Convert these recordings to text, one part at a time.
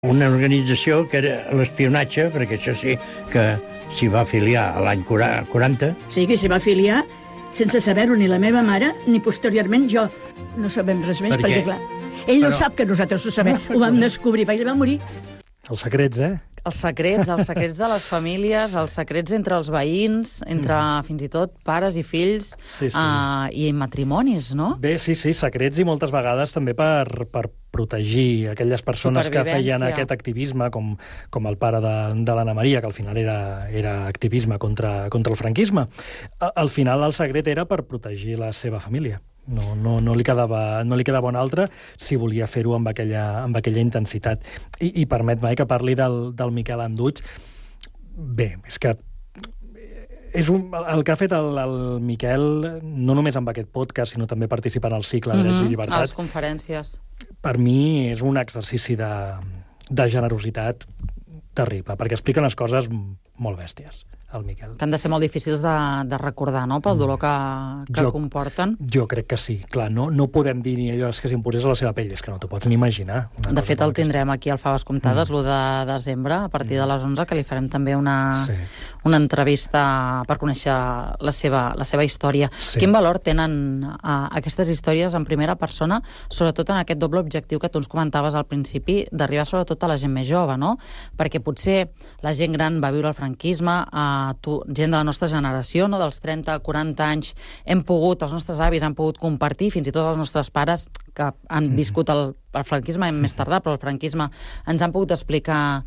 Una organització que era l'espionatge, perquè això sí que s'hi va afiliar a l'any 40. Sí, que s'hi va afiliar sense saber-ho ni la meva mare, ni posteriorment jo. No sabem res més, perquè clar, ell no sap que nosaltres ho sabem. Ho vam descobrir, perquè ell va morir. Els secrets, Els secrets de les famílies, els secrets entre els veïns, entre fins i tot pares i fills, i matrimonis, no? Bé, sí, secrets i moltes vegades també per protegir aquelles persones que feien aquest activisme, com el pare de l'Anna Maria, que al final era activisme contra el franquisme. Al final el secret era per protegir la seva família. No li quedava un altre si volia fer-ho amb aquella intensitat. I permet-me que parli del Miquel Anduig. Bé, és que el que ha fet el Miquel, no només amb aquest podcast, sinó també participant al cicle de Drets i Llibertats. A les conferències. Per mi és un exercici de generositat terrible, perquè expliquen les coses molt bèsties, el Miquel. Que han de ser molt difícils de recordar, no?, pel dolor que comporten. Jo crec que sí. Clar, no podem dir ni allò que s'imposés a la seva pell, és que no t'ho pots ni imaginar. De fet, el tindrem aquí al Faves Comptades, l'1 de desembre, a partir de les 11, que li farem també una entrevista per conèixer la seva història. Sí. Quin valor tenen aquestes històries en primera persona, sobretot en aquest doble objectiu que tu ens comentaves al principi, d'arribar sobretot a la gent més jove, no? Perquè potser la gent gran va viure el franquisme, gent de la nostra generació, no? Dels 30-40 anys, els nostres avis han pogut compartir, fins i tot els nostres pares, que han viscut el franquisme més tardà, però el franquisme ens han pogut explicar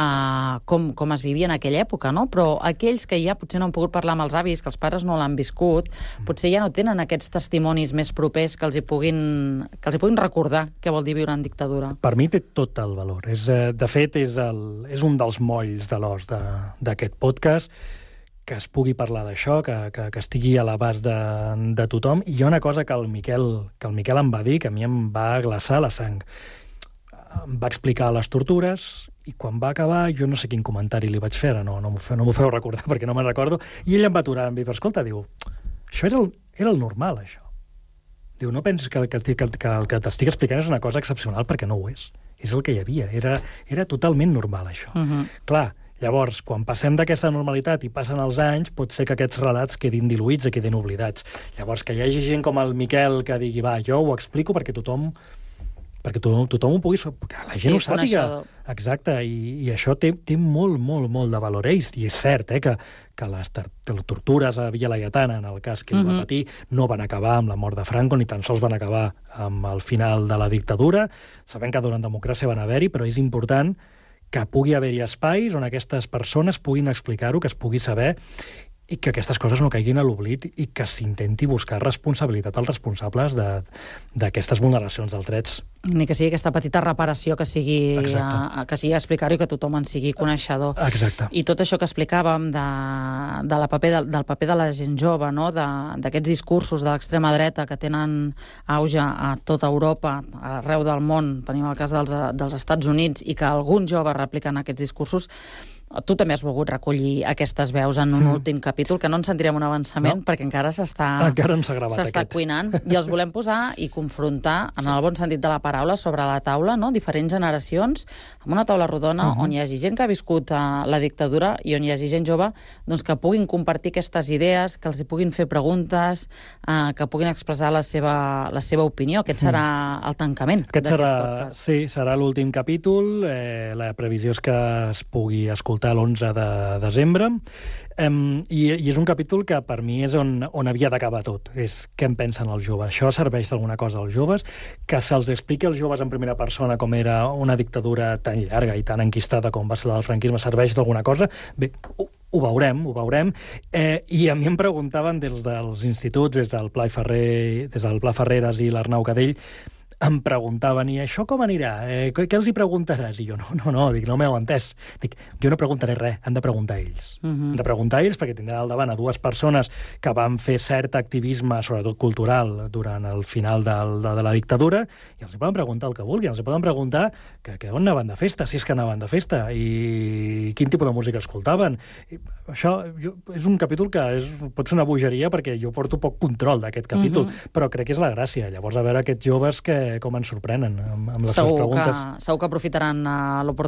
com es vivia en aquella època, no? Però aquells que ja potser no han pogut parlar amb els avis, que els pares no l'han viscut, potser ja no tenen aquests testimonis més propers que els hi puguin recordar què vol dir viure en dictadura. Per mi té tot el valor. De fet, és un dels molls de l'os d'aquest podcast, que es pugui parlar d'això, que estigui a l'abast de tothom. I hi ha una cosa que el Miquel em va dir, que a mi em va glaçar la sang. Em va explicar les tortures, i quan va acabar, jo no sé quin comentari li vaig fer, no m'ho feu recordar perquè no me'n recordo, i ell em va aturar, em va dir, però escolta, diu, això era el normal, això. Diu, no pensis que el que t'estic explicant és una cosa excepcional, perquè no ho és. És el que hi havia, era totalment normal, això. Clar, llavors, quan passem d'aquesta normalitat i passen els anys, pot ser que aquests relats quedin diluïts i quedin oblidats. Llavors, que hi hagi gent com el Miquel que digui, va, jo ho explico perquè tothom ho pugui... que la gent ho sàpiga. Exacte, i això té molt, molt, molt de valor. I és cert que les tortures a Villa Laietana, en el cas que ell va patir, no van acabar amb la mort de Franco, ni tan sols van acabar amb el final de la dictadura. Sabem que durant democràcia van haver-hi, però és important que pugui haver-hi espais on aquestes persones puguin explicar-ho, que es pugui saber, i que aquestes coses no caiguin a l'oblit i que s'intenti buscar responsabilitat als responsables d'aquestes vulneracions dels drets. Ni que sigui aquesta petita reparació que sigui explicar-ho i que tothom en sigui coneixedor. Exacte. I tot això que explicàvem del paper de la gent jove, no? D'aquests discursos de l'extrema dreta que tenen auge a tota Europa, arreu del món, tenim el cas dels Estats Units, i que alguns joves repliquen aquests discursos. Tu també has volgut recollir aquestes veus en un últim capítol, que no en sentirem un avançament, perquè encara s'està cuinant, i els volem posar i confrontar, en el bon sentit de la paraula, sobre la taula, no? Diferents generacions, amb una taula rodona on hi hagi gent que ha viscut la dictadura i on hi hagi gent jove, doncs, que puguin compartir aquestes idees, que els hi puguin fer preguntes, que puguin expressar la seva opinió. Aquest serà el tancament d'aquest podcast. Sí, serà l'últim capítol. La previsió és que es pugui escoltar l'11 de desembre, i és un capítol que per mi és on havia d'acabar tot, és què en pensen els joves. Això serveix d'alguna cosa als joves, que se'ls expliqui als joves en primera persona com era una dictadura tan llarga i tan enquistada com va ser la del franquisme, serveix d'alguna cosa. Bé, ho veurem. I a mi em preguntaven des dels instituts, des del Pla Ferreres i l'Arnau Cadell, em preguntaven, i això com anirà? Què els hi preguntaràs? I jo, no m'heu entès. Dic, jo no preguntaré res, han de preguntar ells. Han de preguntar ells perquè tindran al davant a dues persones que van fer cert activisme, sobretot cultural, durant el final de la dictadura, i els hi poden preguntar el que vulguin, els hi poden preguntar que on anaven de festa, si és que anaven de festa, i quin tipus de música escoltaven. Això és un capítol que pot ser una bogeria, perquè jo porto poc control d'aquest capítol, però crec que és la gràcia. Llavors, a veure aquests joves que com ens sorprenen amb les seves preguntes. Segur que aprofitaran l'oportunitat